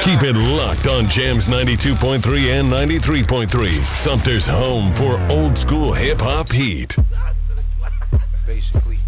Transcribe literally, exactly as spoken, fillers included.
Keep it locked on Jams ninety-two point three and ninety-three point three. Sumter's home for old school hip hop heat. Basically.